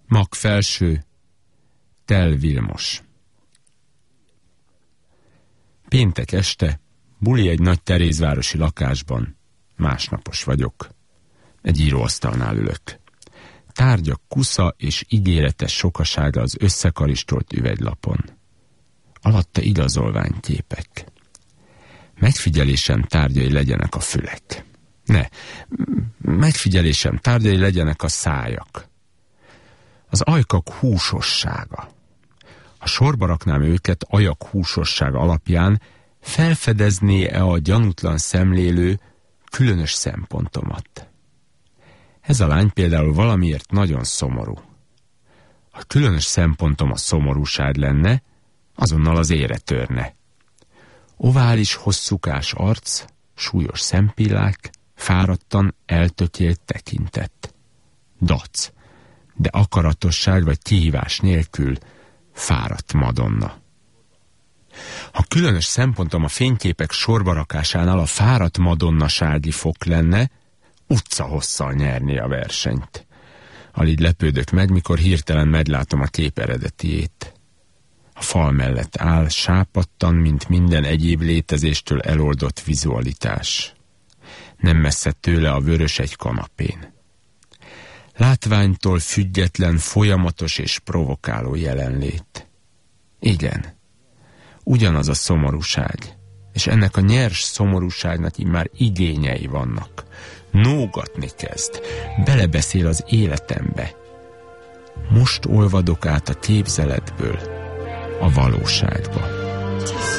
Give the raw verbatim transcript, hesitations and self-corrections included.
Mag felső, Tel Vilmos. Péntek este, buli egy nagy terézvárosi lakásban. Másnapos vagyok. Egy íróasztalnál ülök. Tárgyak kusza és ígéretes sokasága az összekaristolt üvegylapon. Alatta igazolványképek. Megfigyelésem tárgyai legyenek a fülek. Ne, megfigyelésem tárgyai legyenek a szájak. Az ajkak húsossága. Ha sorba raknám őket ajak húsossága alapján, felfedezné-e a gyanútlan szemlélő különös szempontomat? Ez a lány például valamiért nagyon szomorú. Ha különös szempontom a szomorúság lenne, azonnal az ére törne. Ovális, hosszúkás arc, súlyos szempillák, fáradtan eltökélt tekintet. Dac, de akaratosság vagy kihívás nélkül fáradt Madonna. Ha különös szempontom a fényképek sorbarakásánál a fáradt madonnasági fok lenne, utca hosszal nyerné a versenyt. Alig lepődök meg, mikor hirtelen meglátom a kép eredetiét. A fal mellett áll, sápadtan, mint minden egyéb létezéstől eloldott vizualitás. Nem messze tőle a vörös egy kanapén. Látványtól független, folyamatos és provokáló jelenlét. Igen, ugyanaz a szomorúság, és ennek a nyers szomorúságnak immár igényei vannak. Nógatni kezd, belebeszél az életembe. Most olvadok át a képzeletből a valóságba.